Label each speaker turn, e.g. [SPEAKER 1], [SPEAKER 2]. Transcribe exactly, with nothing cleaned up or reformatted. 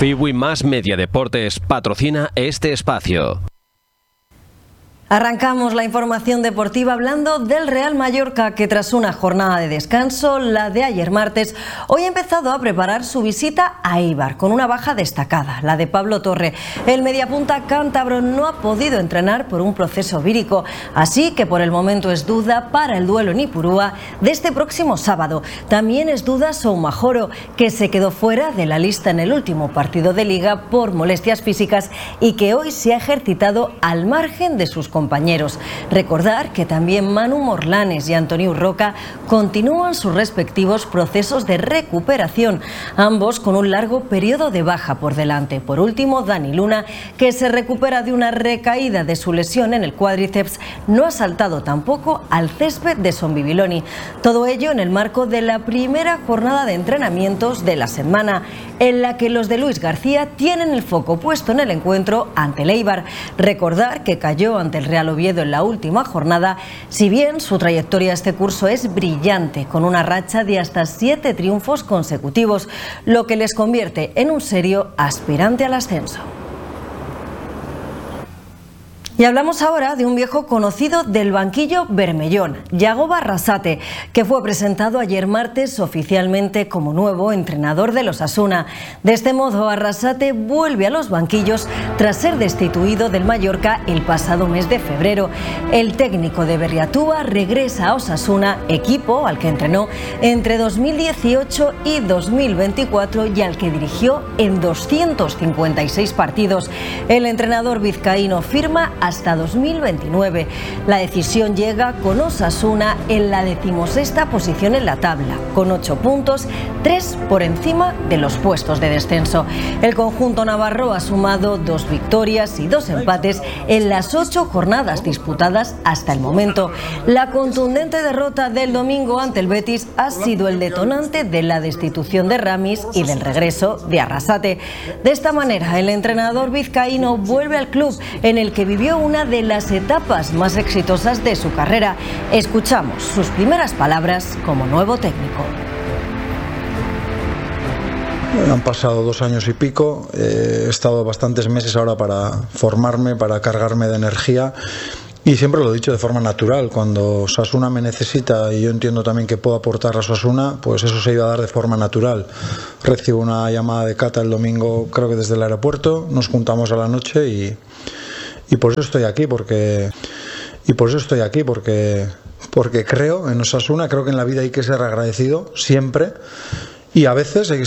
[SPEAKER 1] Fiwi Más Media Deportes patrocina este espacio.
[SPEAKER 2] Arrancamos la información deportiva hablando del Real Mallorca, que tras una jornada de descanso, la de ayer martes, hoy ha empezado a preparar su visita a Eibar con una baja destacada, la de Pablo Torre. El mediapunta cántabro no ha podido entrenar por un proceso vírico, así que por el momento es duda para el duelo en Ipurúa de este próximo sábado. También es duda Soumahoro, que se quedó fuera de la lista en el último partido de Liga por molestias físicas y que hoy se ha ejercitado al margen de sus compañeros. compañeros. Recordar que también Manu Morlanes y Antonio Roca continúan sus respectivos procesos de recuperación, ambos con un largo periodo de baja por delante. Por último, Dani Luna, que se recupera de una recaída de su lesión en el cuádriceps, no ha saltado tampoco al césped de Son Bibiloni. Todo ello en el marco de la primera jornada de entrenamientos de la semana, en la que los de Luis García tienen el foco puesto en el encuentro ante el Eibar. Recordar que cayó ante el Real Oviedo en la última jornada, si bien su trayectoria este curso es brillante, con una racha de hasta siete triunfos consecutivos, lo que les convierte en un serio aspirante al ascenso. Y hablamos ahora de un viejo conocido del banquillo bermellón, Yago Arrasate, que fue presentado ayer martes oficialmente como nuevo entrenador del Osasuna. De este modo, Arrasate vuelve a los banquillos tras ser destituido del Mallorca el pasado mes de febrero. El técnico de Berriatúa regresa a Osasuna, equipo al que entrenó entre dos mil dieciocho y dos mil veinticuatro y al que dirigió en doscientos cincuenta y seis partidos. El entrenador vizcaíno firma hasta dos mil veintinueve. La decisión llega con Osasuna en la decimosexta posición en la tabla, con ocho puntos, tres por encima de los puestos de descenso. El conjunto navarro ha sumado dos victorias y dos empates en las ocho jornadas disputadas hasta el momento. La contundente derrota del domingo ante el Betis ha sido el detonante de la destitución de Ramis y del regreso de Arrasate. De esta manera, el entrenador vizcaíno vuelve al club en el que vivió una de las etapas más exitosas de su carrera. Escuchamos sus primeras palabras como nuevo técnico.
[SPEAKER 3] Han pasado dos años y pico, eh, he estado bastantes meses ahora para formarme, para cargarme de energía. Y siempre lo he dicho de forma natural, cuando Osasuna me necesita y yo entiendo también que puedo aportar a Osasuna, pues eso se iba a dar de forma natural. Recibo una llamada de Cata el domingo, creo que desde el aeropuerto, nos juntamos a la noche y, y por eso estoy aquí, porque y por eso estoy aquí, porque, porque creo en Osasuna, creo que en la vida hay que ser agradecido siempre y a veces hay que